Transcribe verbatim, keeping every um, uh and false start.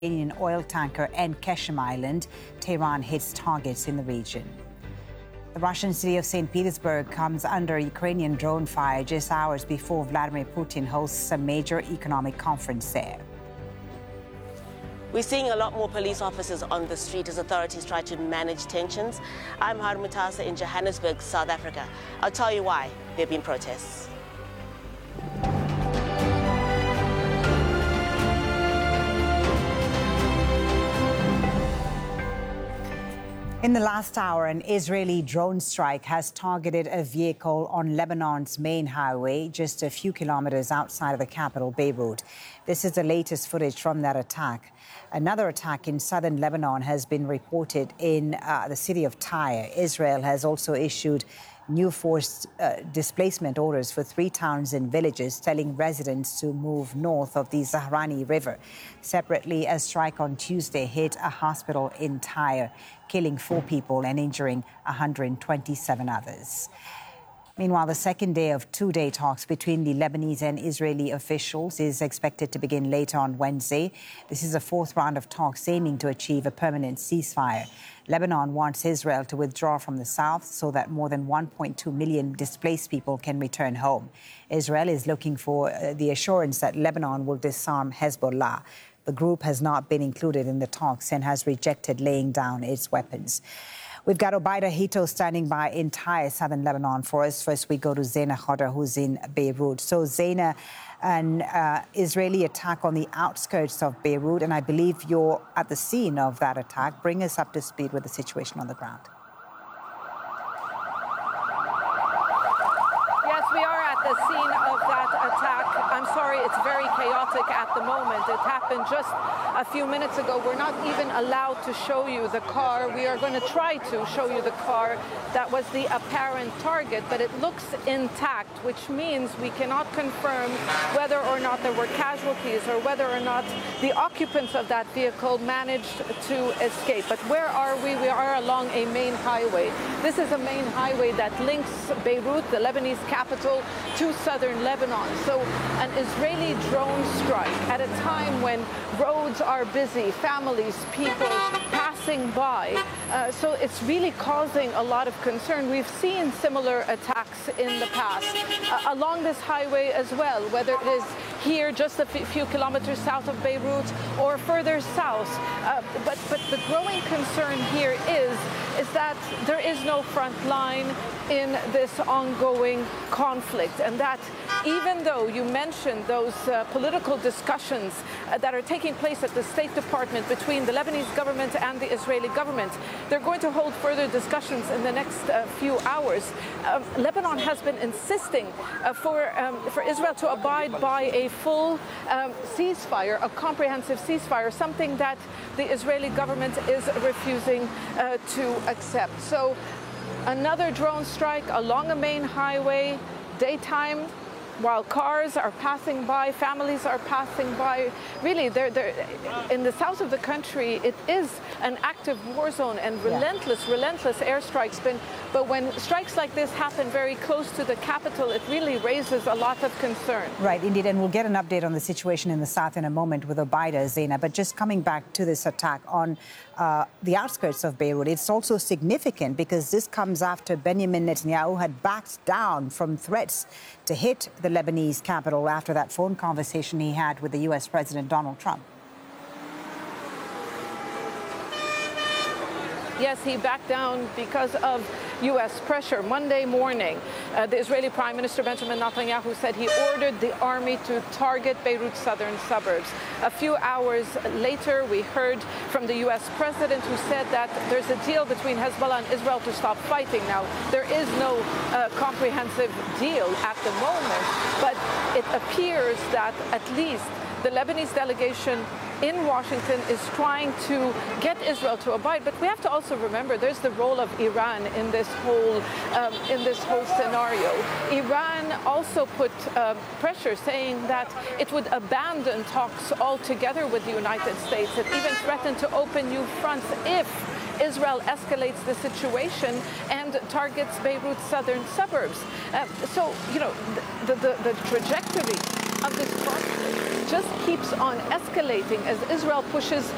Iranian oil tanker and Keshem Island, Tehran hits targets in the region. The Russian city of Saint Petersburg comes under Ukrainian drone fire just hours before Vladimir Putin hosts a major economic conference there. We're seeing a lot more police officers on the street as authorities try to manage tensions. I'm Harun Mutasa in Johannesburg, South Africa. I'll tell you why there have been protests. In the last hour, an Israeli drone strike has targeted a vehicle on Lebanon's main highway, just a few kilometers outside of the capital, Beirut. This is the latest footage from that attack. Another attack in southern Lebanon has been reported in uh, the city of Tyre. Israel has also issued new forced uh, displacement orders for three towns and villages, telling residents to move north of the Zahrani River. Separately, a strike on Tuesday hit a hospital in Tyre, killing four people and injuring one hundred twenty-seven others. Meanwhile, the second day of two-day talks between the Lebanese and Israeli officials is expected to begin later on Wednesday. This is the fourth round of talks aiming to achieve a permanent ceasefire. Lebanon wants Israel to withdraw from the south so that more than one point two million displaced people can return home. Israel is looking for uh, the assurance that Lebanon will disarm Hezbollah. The group has not been included in the talks and has rejected laying down its weapons. We've got Obaida Hito standing by in Tyre, southern Lebanon for us. First, we go to Zaina Khodr, who's in Beirut. So, Zaina, an uh, Israeli attack on the outskirts of Beirut, and I believe you're at the scene of that attack. Bring us up to speed with the situation on the ground. Yes, we are at the scene of that attack. I'm sorry, it's very chaotic at the moment. It happened just a few minutes ago. We're not even allowed to show you the car. We are going to try to show you the car that was the apparent target, but it looks intact, which means we cannot confirm whether or not there were casualties or whether or not the occupants of that vehicle managed to escape. But where are we? We are along a main highway. This is a main highway that links Beirut, the Lebanese capital, to southern Lebanon. So an Israeli drone strike at a time when roads are busy, families, people passing by. Uh, so it's really causing a lot of concern. We've seen similar attacks in the past uh, along this highway as well, whether it is here just a few kilometers south of Beirut or further south. Uh, but, but the growing concern here is, is that there is no front line in this ongoing conflict, and that even though you mentioned those uh, political discussions uh, that are taking place at the State Department between the Lebanese government and the Israeli government, they're going to hold further discussions in the next uh, few hours. Um, Lebanon has been insisting uh, for, um, for Israel to abide by a full um, ceasefire, a comprehensive ceasefire, something that the Israeli government is refusing uh, to accept. So another drone strike along a main highway, daytime, while cars are passing by, families are passing by. Really, they're, they're, in the south of the country, it is an active war zone and relentless, yeah. relentless airstrikes. But, but when strikes like this happen very close to the capital, it really raises a lot of concern. Right, indeed. And we'll get an update on the situation in the south in a moment with Obaida, Zaina. But just coming back to this attack on uh, the outskirts of Beirut, it's also significant because this comes after Benjamin Netanyahu had backed down from threats to hit the Lebanese capital after that phone conversation he had with the U S President Donald Trump. Yes, he backed down because of U S pressure. Monday morning, uh, the Israeli Prime Minister Benjamin Netanyahu said he ordered the army to target Beirut's southern suburbs. A few hours later, we heard from the U S president who said that there's a deal between Hezbollah and Israel to stop fighting. Now, there is no uh, comprehensive deal at the moment, but it appears that at least the Lebanese delegation in Washington is trying to get Israel to abide. But we have to also remember there's the role of Iran in this whole um, in this whole scenario. Iran also put uh, pressure, saying that it would abandon talks altogether with the United States. It even threatened to open new fronts if Israel escalates the situation and targets Beirut's southern suburbs. Uh, so, you know, the, the, the trajectory of this conflict just keeps on escalating as Israel pushes